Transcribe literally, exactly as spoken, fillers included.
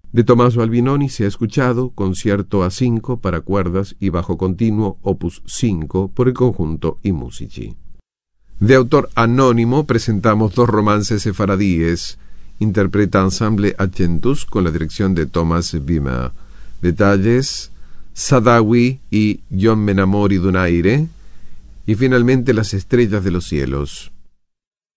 De Tommaso Albinoni se ha escuchado Concierto a cinco para cuerdas y bajo continuo opus cinco por el conjunto I Musici. De autor anónimo presentamos dos romances sefaradíes. Interpreta Ensemble Acentus con la dirección de Thomas Wimmer. Detalles: Sadawi y Yo me enamori d'un aire. Y finalmente Las estrellas de los cielos.